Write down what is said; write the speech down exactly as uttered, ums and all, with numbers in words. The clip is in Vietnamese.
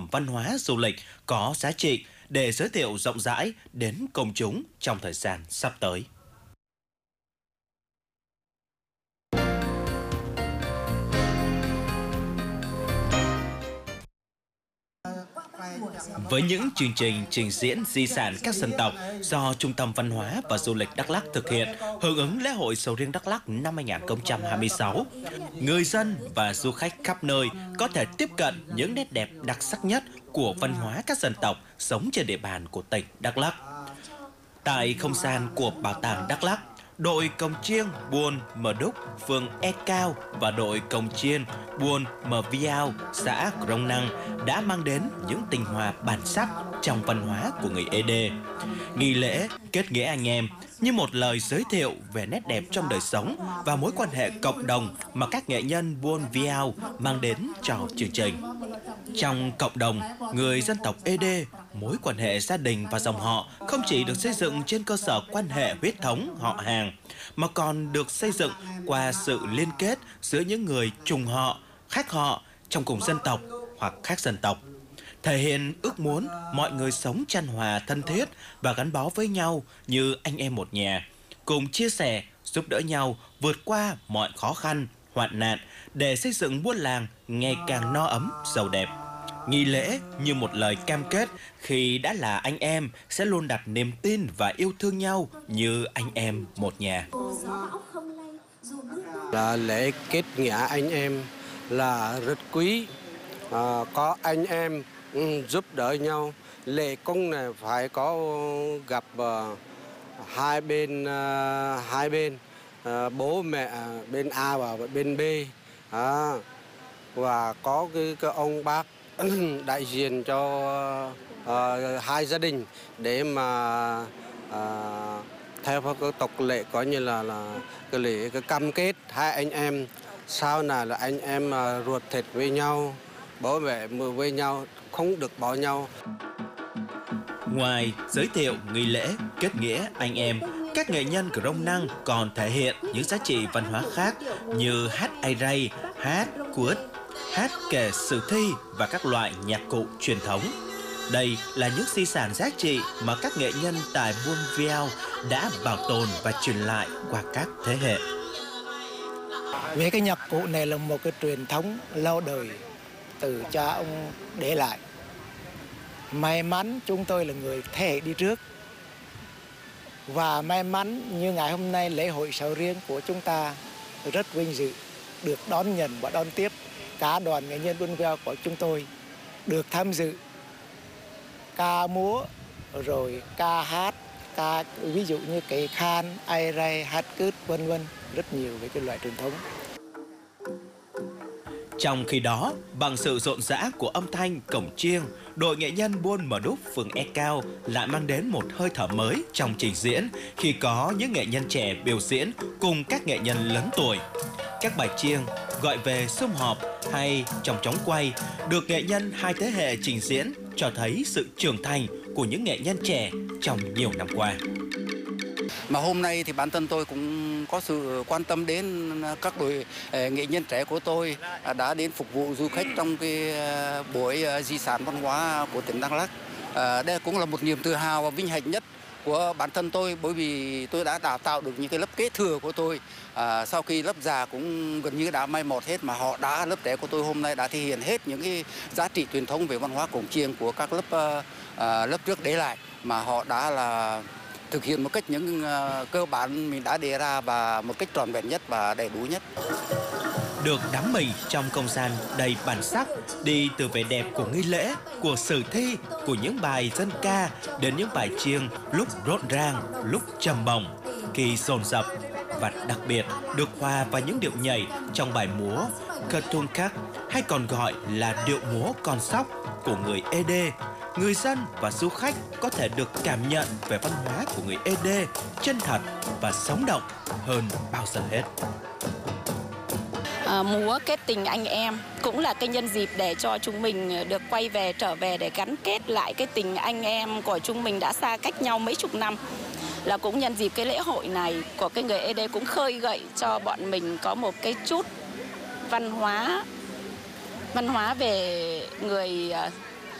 văn hóa du lịch có giá trị để giới thiệu rộng rãi đến công chúng trong thời gian sắp tới. Với những chương trình trình diễn di sản các dân tộc do Trung tâm Văn hóa và Du lịch Đắk Lắk thực hiện hưởng ứng lễ hội sầu riêng Đắk Lắk năm hai nghìn không trăm hai mươi sáu, người dân và du khách khắp nơi có thể tiếp cận những nét đẹp đặc sắc nhất của văn hóa các dân tộc sống trên địa bàn của tỉnh Đắk Lắk. Tại không gian của Bảo tàng Đắk Lắk, đội cồng chiêng Buôn Mờ Đúc, phường E Cao và đội cồng chiêng Buôn Mờ Viao, xã Crong Năng đã mang đến những tinh hoa bản sắc trong văn hóa của người Ê Đê. Nghi lễ kết nghĩa anh em như một lời giới thiệu về nét đẹp trong đời sống và mối quan hệ cộng đồng mà các nghệ nhân Buôn Viao mang đến cho chương trình. Trong cộng đồng người dân tộc Ê Đê, mối quan hệ gia đình và dòng họ không chỉ được xây dựng trên cơ sở quan hệ huyết thống họ hàng, mà còn được xây dựng qua sự liên kết giữa những người trùng họ, khác họ trong cùng dân tộc hoặc khác dân tộc, thể hiện ước muốn mọi người sống chan hòa thân thiết và gắn bó với nhau như anh em một nhà, cùng chia sẻ, giúp đỡ nhau vượt qua mọi khó khăn, hoạn nạn để xây dựng buôn làng ngày càng no ấm, giàu đẹp. Nghi lễ như một lời cam kết khi đã là anh em sẽ luôn đặt niềm tin và yêu thương nhau như anh em một nhà. Là lễ kết nghĩa anh em là rất quý, à, có anh em ừ, giúp đỡ nhau. Lễ cung này phải có gặp uh, hai bên uh, hai bên uh, bố mẹ bên A và bên B, à, và có cái, cái ông bác đại diện cho uh, hai gia đình để mà uh, theo cái tục lệ coi như là là cái lễ cái cam kết hai anh em sau này là anh em uh, ruột thịt với nhau, bố mẹ với nhau, không được bỏ nhau. Ngoài giới thiệu nghi lễ kết nghĩa anh em, các nghệ nhân Crong Năng còn thể hiện những giá trị văn hóa khác như hát ai ray, hát cuốt, hát kể sử thi và các loại nhạc cụ truyền thống. Đây là những di sản giá trị mà các nghệ nhân tại Buôn Viao đã bảo tồn và truyền lại qua các thế hệ. Về cái nhạc cụ này là một cái truyền thống lâu đời từ cha ông để lại. May mắn chúng tôi là người thế hệ đi trước. Và may mắn như ngày hôm nay lễ hội sầu riêng của chúng ta rất vinh dự được đón nhận và đón tiếp cả đoàn nghệ nhân Buôn Viao của chúng tôi được tham dự ca múa, rồi ca hát, ca ví dụ như kệ khan, ai ray, hát cướt, vân vân, rất nhiều về cái loại truyền thống. Trong khi đó, bằng sự rộn rã của âm thanh cổng chiêng, đội nghệ nhân Buôn Mờ Đúc, phường E Cao lại mang đến một hơi thở mới trong trình diễn khi có những nghệ nhân trẻ biểu diễn cùng các nghệ nhân lớn tuổi. Các bài chiêng gọi về sum họp hay trong chóng quay được nghệ nhân hai thế hệ trình diễn cho thấy sự trưởng thành của những nghệ nhân trẻ trong nhiều năm qua. Mà hôm nay thì bản thân tôi cũng có sự quan tâm đến các đội nghệ nhân trẻ của tôi đã đến phục vụ du khách trong cái buổi di sản văn hóa của tỉnh Đắk Lắk. À, đây cũng là một niềm tự hào và vinh hạnh nhất của bản thân tôi, bởi vì tôi đã đào tạo được những cái lớp kế thừa của tôi. À, sau khi lớp già cũng gần như đã mai một hết, mà họ đã lớp trẻ của tôi hôm nay đã thể hiện hết những cái giá trị truyền thống về văn hóa cổng chiêng của các lớp uh, lớp trước để lại, mà họ đã là thực hiện một cách những uh, cơ bản mình đã đề ra và một cách trọn vẹn nhất và đầy đủ nhất. Được đắm mình trong không gian đầy bản sắc, đi từ vẻ đẹp của nghi lễ, của sử thi, của những bài dân ca đến những bài chiêng lúc rộn ràng, lúc trầm bổng, khi dồn dập, và đặc biệt được hòa vào những điệu nhảy trong bài múa Ketunkak, hay còn gọi là điệu múa con sóc của người Ê Đê. Người dân và du khách có thể được cảm nhận về văn hóa của người Ê Đê chân thật và sống động hơn bao giờ hết. À, múa kết tình anh em cũng là cái nhân dịp để cho chúng mình được quay về, trở về để gắn kết lại cái tình anh em của chúng mình đã xa cách nhau mấy chục năm. Là cũng nhân dịp cái lễ hội này của cái người Ê Đê cũng khơi gợi cho bọn mình có một cái chút văn hóa văn hóa về người